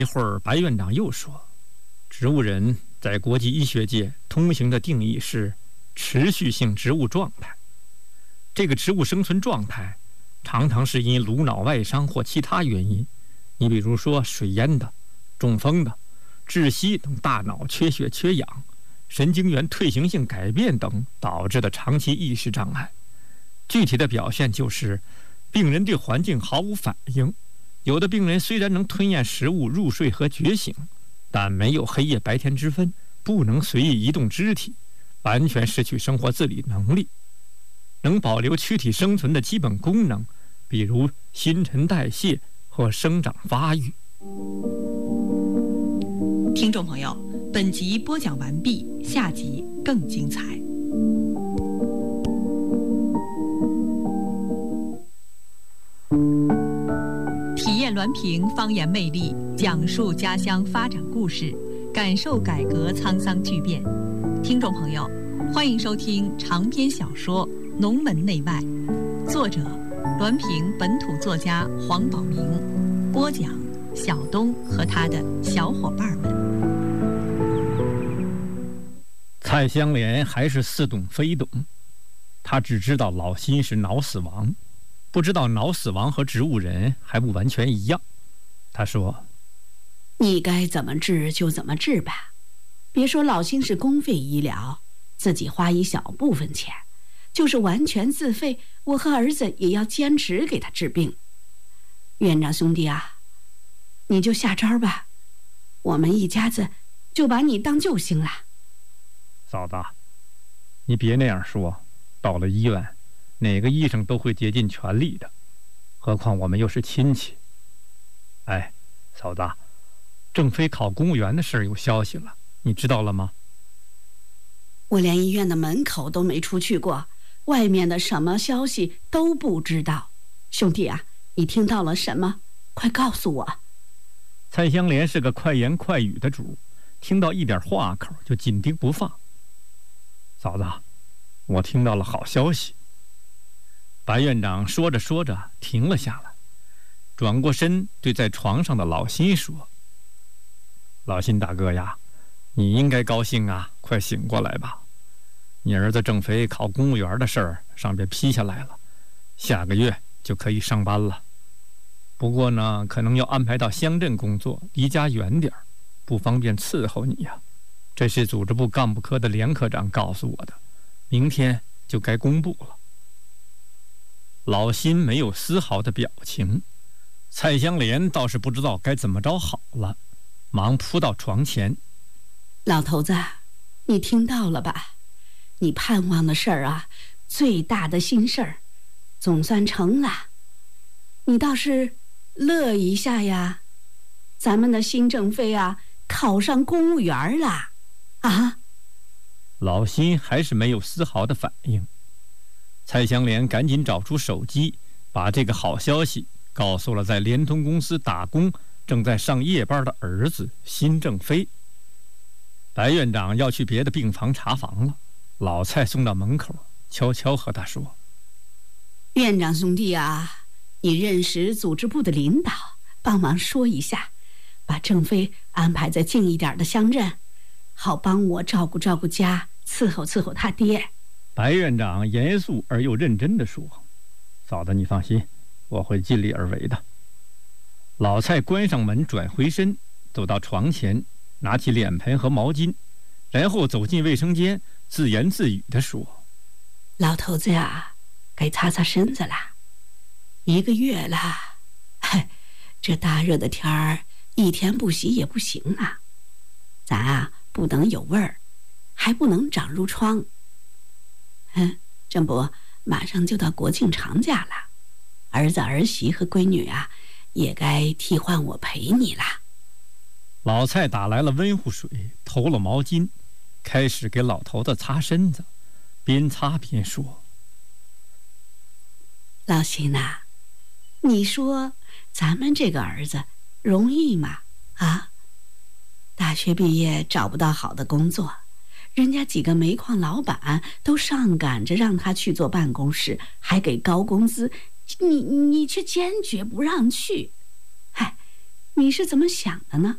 一会儿，白院长又说，植物人在国际医学界通行的定义是持续性植物状态。这个植物生存状态常常是因颅脑外伤或其他原因，你比如说水淹的、中风的、窒息等大脑缺血缺氧、神经元退行性改变等导致的长期意识障碍。具体的表现就是病人对环境毫无反应，有的病人虽然能吞咽食物、入睡和觉醒，但没有黑夜白天之分，不能随意移动肢体，完全失去生活自理能力。能保留躯体生存的基本功能，比如新陈代谢或生长发育。 听众朋友，本集播讲完毕，下集更精彩。体验滦平方言魅力，讲述家乡发展故事，感受改革沧桑巨变。听众朋友，欢迎收听长篇小说《农门内外》，作者滦平本土作家黄宝明，播讲小东和他的小伙伴们。 蔡香莲还是似懂非懂，他只知道老辛是脑死亡，不知道脑死亡和植物人还不完全一样。他说， 你该怎么治就怎么治吧，别说老辛是公费医疗，自己花一小部分钱，就是完全自费，我和儿子也要坚持给他治病。院长兄弟啊，你就下招吧，我们一家子就把你当救星了。 嫂子，你别那样说，到了医院哪个医生都会竭尽全力的，何况我们又是亲戚。哎，嫂子，郑飞考公务员的事有消息了，你知道了吗？ 我连医院的门口都没出去过，外面的什么消息都不知道。兄弟啊，你听到了什么？快告诉我。 蔡香莲是个快言快语的主，听到一点话口就紧盯不放。嫂子，我听到了好消息。白院长说着说着停了下来，转过身对在床上的老辛说，老辛大哥呀，你应该高兴啊，快醒过来吧。你儿子郑飞考公务员的事儿上边批下来了，下个月就可以上班了。不过呢，可能要安排到乡镇工作，离家远点，不方便伺候你呀。这是组织部干部科的连科长告诉我的，明天就该公布了。老辛没有丝毫的表情，蔡香莲倒是不知道该怎么着好了，忙扑到床前。 老头子，你听到了吧？你盼望的事儿啊，最大的心事儿，总算成了。你倒是乐一下呀！咱们的辛正飞啊，考上公务员了啊！ 老辛还是没有丝毫的反应。蔡香莲赶紧找出手机，把这个好消息告诉了在联通公司打工正在上夜班的儿子辛正飞。白院长要去别的病房查房了，老蔡送到门口，悄悄和他说， 院长兄弟啊，你认识组织部的领导，帮忙说一下，把郑飞安排在近一点的乡镇，好帮我照顾照顾家，伺候伺候他爹。 白院长严肃而又认真地说，嫂子你放心，我会尽力而为的。老蔡关上门，转回身，走到床前，拿起脸盆和毛巾，然后走进卫生间，自言自语地说， 老头子呀，该擦擦身子了，1个月了，这大热的天儿，一天不洗也不行啊。咱啊，不能有味儿，还不能长褥疮。这不马上就到国庆长假了，儿子儿媳和闺女啊，也该替换我陪你了。 老蔡打来了温乎水，投了毛巾，开始给老头子擦身子，边擦边说， 老辛呐，你说咱们这个儿子容易吗？啊，大学毕业找不到好的工作，人家几个煤矿老板都上赶着让他去做办公室，还给高工资，你却坚决不让去。 你是怎么想的呢？